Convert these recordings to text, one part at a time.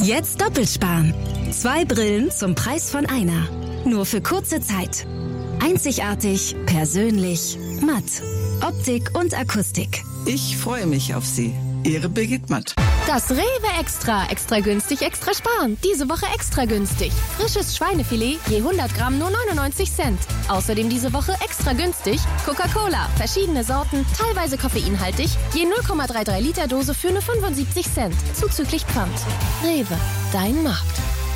Jetzt doppelt sparen. 2 Brillen zum Preis von einer. Nur für kurze Zeit. Einzigartig, persönlich, matt. Optik und Akustik. Ich freue mich auf Sie. Ihre Birgit Matt. Das Rewe Extra. Extra günstig, extra sparen. Diese Woche extra günstig. Frisches Schweinefilet je 100 Gramm nur 99 Cent. Außerdem diese Woche extra günstig Coca-Cola. Verschiedene Sorten, teilweise koffeinhaltig. Je 0,33 Liter Dose für nur 75 Cent. Zuzüglich Pfand. Rewe, dein Markt.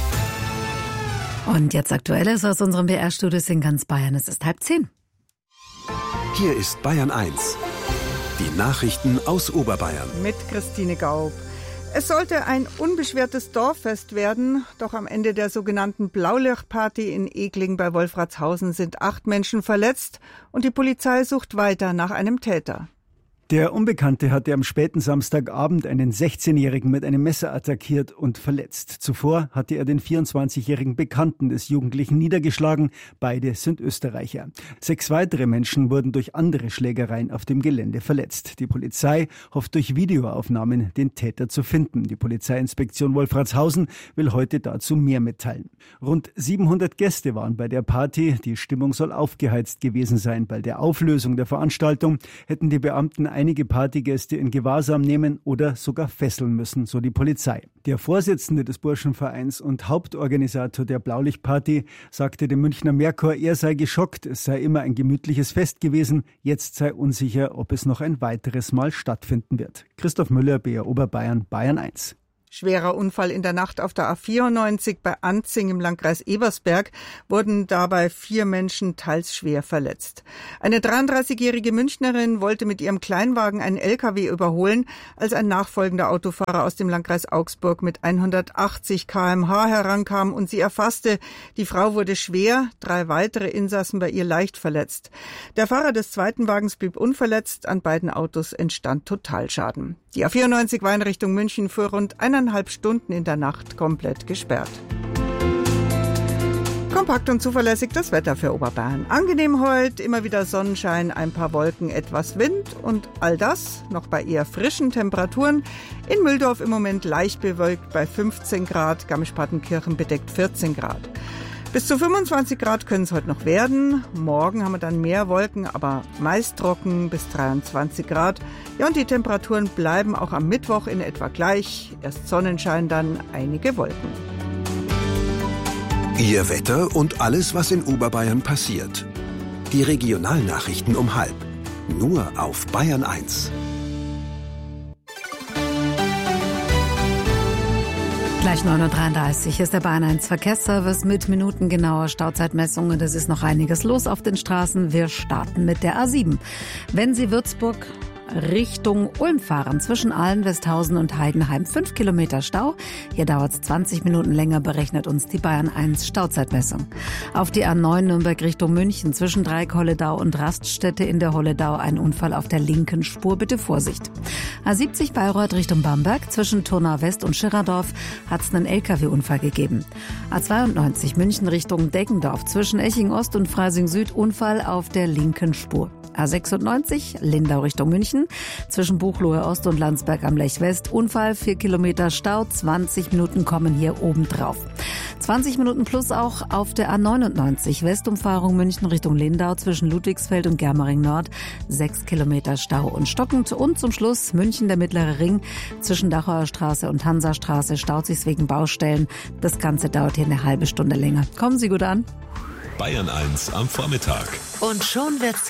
Und jetzt Aktuelles aus unserem BR-Studios in ganz Bayern. Es ist 9:30. Hier ist Bayern 1. Die Nachrichten aus Oberbayern. Mit Christine Gaub. Es sollte ein unbeschwertes Dorffest werden, doch am Ende der sogenannten Blaulichtparty in Egling bei Wolfratshausen sind 8 Menschen verletzt und die Polizei sucht weiter nach einem Täter. Der Unbekannte hatte am späten Samstagabend einen 16-Jährigen mit einem Messer attackiert und verletzt. Zuvor hatte er den 24-jährigen Bekannten des Jugendlichen niedergeschlagen. Beide sind Österreicher. 6 weitere Menschen wurden durch andere Schlägereien auf dem Gelände verletzt. Die Polizei hofft durch Videoaufnahmen den Täter zu finden. Die Polizeiinspektion Wolfratshausen will heute dazu mehr mitteilen. Rund 700 Gäste waren bei der Party. Die Stimmung soll aufgeheizt gewesen sein. Bei der Auflösung der Veranstaltung hätten die Beamten einige Partygäste in Gewahrsam nehmen oder sogar fesseln müssen, so die Polizei. Der Vorsitzende des Burschenvereins und Hauptorganisator der Blaulichtparty sagte dem Münchner Merkur, er sei geschockt, es sei immer ein gemütliches Fest gewesen, jetzt sei unsicher, ob es noch ein weiteres Mal stattfinden wird. Christoph Müller, BR Oberbayern, Bayern 1. Schwerer Unfall in der Nacht auf der A94 bei Anzing im Landkreis Ebersberg, wurden dabei 4 Menschen teils schwer verletzt. Eine 33-jährige Münchnerin wollte mit ihrem Kleinwagen einen LKW überholen, als ein nachfolgender Autofahrer aus dem Landkreis Augsburg mit 180 km/h herankam und sie erfasste. Die Frau wurde schwer, 3 weitere Insassen bei ihr leicht verletzt. Der Fahrer des zweiten Wagens blieb unverletzt, an beiden Autos entstand Totalschaden. Die A94 war in Richtung München für rund 1,5 Stunden in der Nacht komplett gesperrt. Kompakt und zuverlässig das Wetter für Oberbayern. Angenehm heute, immer wieder Sonnenschein, ein paar Wolken, etwas Wind und all das noch bei eher frischen Temperaturen. In Mühldorf im Moment leicht bewölkt bei 15 Grad, Garmisch-Partenkirchen bedeckt 14 Grad. Bis zu 25 Grad können es heute noch werden. Morgen haben wir dann mehr Wolken, aber meist trocken bis 23 Grad. Ja, und die Temperaturen bleiben auch am Mittwoch in etwa gleich. Erst Sonnenschein, dann einige Wolken. Ihr Wetter und alles, was in Oberbayern passiert. Die Regionalnachrichten um 12:30. Nur auf Bayern 1. Gleich 9:33 Uhr. Hier ist der Bayern 1 Verkehrsservice mit minutengenauer Stauzeitmessung. Und es ist noch einiges los auf den Straßen. Wir starten mit der A7. Wenn Sie Würzburg Richtung Ulm fahren, zwischen Aalen, Westhausen und Heidenheim 5 Kilometer Stau. Hier dauert es 20 Minuten länger, berechnet uns die Bayern 1 Stauzeitmessung. Auf die A9 Nürnberg Richtung München, zwischen Dreieck-Holledau und Raststätte in der Holledau ein Unfall auf der linken Spur, bitte Vorsicht. A70 Bayreuth Richtung Bamberg, zwischen Turnau West und Schirerdorf hat es einen LKW-Unfall gegeben. A92 München Richtung Deggendorf, zwischen Eching Ost und Freising Süd Unfall auf der linken Spur. A96 Lindau Richtung München, zwischen Buchloe Ost und Landsberg am Lech West Unfall, 4 Kilometer Stau, 20 Minuten kommen hier oben drauf. 20 Minuten plus auch auf der A99 Westumfahrung München Richtung Lindau, zwischen Ludwigsfeld und Germering Nord 6 Kilometer Stau und stockend. Und zum Schluss München der Mittlere Ring, zwischen Dachauer Straße und Hansastraße staut sich's wegen Baustellen. Das Ganze dauert hier eine halbe Stunde länger. Kommen Sie gut an. Bayern 1 am Vormittag. Und schon wird's